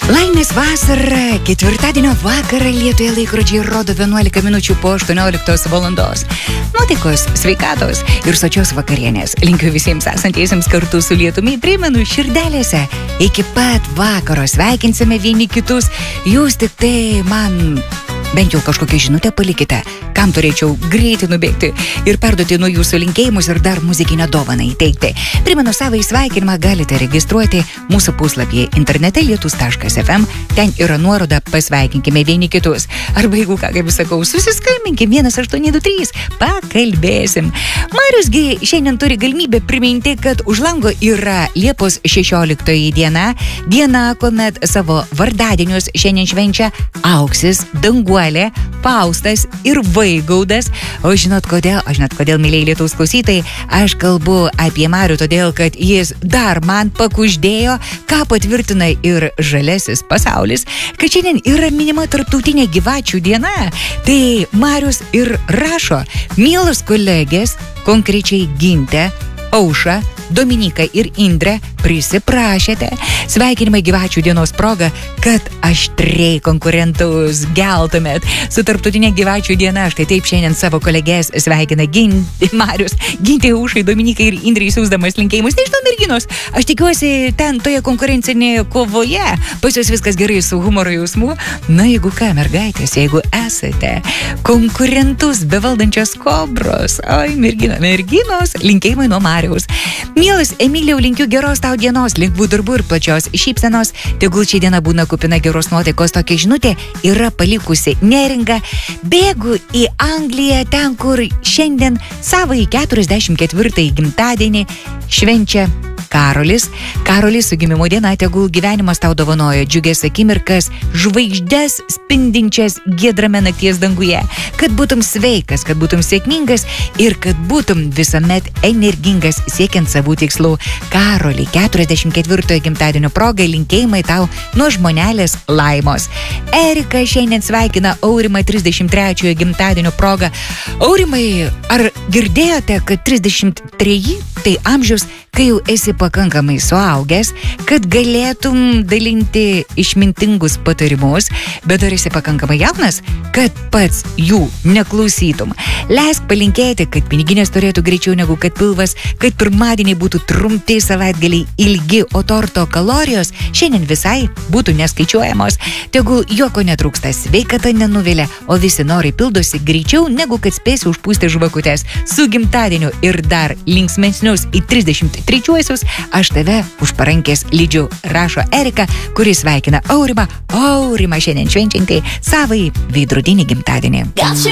Laimės vasara, ketvirtadienio vakarą Lietuvoje laikrodžiai rodo 11 minučių po 18 valandos. Nuotaikos, sveikatos ir sočios vakarienės. Linkiu visiems esantiesiems kartu su Lietumi, primenu širdelėse. Iki pat vakaro sveikinsime vieni kitus. Jūs tik tai man bent jau kažkokią žinutę palikite, kam turėčiau greitai nubėgti ir perduoti nuo jūsų linkėjimus ir dar muzikinę dovaną įteikti. Primenu, savo įsveikinimą galite registruoti mūsų puslapyje internete lietus.fm. Ten yra nuoroda pasveikinkime vieni kitus. Arba jeigu ką, kaip sakau, susiskambinkime 1823, pakalbėsim. Mariusgi šiandien turi galimybę priminti, kad už lango yra Liepos 16 diena, kuomet savo vardadienius šiandien švenčia Auksis, Danguolė, Faustas ir Vaigaudas. O žinot kodėl, mėlyje Lietuvos klausytojai, aš kalbu apie Marių, todėl kad jis dar man pakuždėjo, ką patvirtina ir žalesis pasaulis, kad šiandien yra minima tarptautinė gyvačių diena. Tai Marius ir rašo: mielos kolegės, konkrečiai Gintė, Aušra, Dominika ir Indrė, prisiprašėte sveikinimai gyvačių dienos proga, kad aštriai konkurentus geltumėt su tarptautinė gyvačių diena. Štai taip šiandien savo kolegės sveikina Marius, Gintė, Aušrai, Dominikai ir Indrei siūsdamas linkėjimus. Nežinau, merginos, aš tikiuosi ten toje konkurencinėje kovoje pas jūs viskas gerai su humoro jausmu. Na, jeigu ką, mergaitės, jeigu esate konkurentus bevaldančios kobros, oi, merginos, linkėjimai nuo Mariaus. Mielas Emilijau, linkiu geros tau dienos, lengvų darbų ir plačios šypsenos. Tegul ši diena būna kupina geros nuotaikos. Tokia žinutė yra palikusi Neringa. Bėgu į Angliją, ten, kur šiandien savąjį 44 gimtadienį švenčia Karolis. Karolis, su gimimo diena, tegul gyvenimas tau dovanoja džiugias akimirkas, žvaigždes spindinčias giedrame nakties danguje. Kad būtum sveikas, kad būtum sėkmingas ir kad būtum visuomet energingas siekiant savų tikslų. Karoli, 44 gimtadienio progai linkėjimai tau nuo žmonelės Laimos. Erika šiandien sveikina Aurimą 33 gimtadienio proga. Aurimai, ar girdėjote, kad 33 tai amžius, kai jau esi pakankamai suaugęs, kad galėtum dalinti išmintingus patarimus, bet dar esi pakankamai jaunas, kad pats jų neklausytum. Leisk palinkėti, kad piniginės turėtų greičiau negu kad pilvas, kad pirmadieniai būtų trumpi, savaitgaliai ilgi, o torto kalorijos šiandien visai būtų neskaičiuojamos. Tegul juoko netrūksta, sveikata nenuvilia, o visi norai pildosi greičiau, negu kad spėsi užpūsti žvakutes. Su gimtadieniu ir dar linksmesnius į 33-uosius aš tave už parankės lydžiu, rašo Erika, kuris sveikina Aurimą šiandien švenčiantį savąjį veidrodinį gimtadienį.